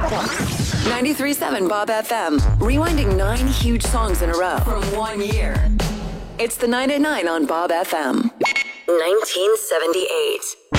93.7 Bob FM. Rewinding 9 huge songs in a row from 1 year. It's the 9 at 9 on Bob FM. 1978.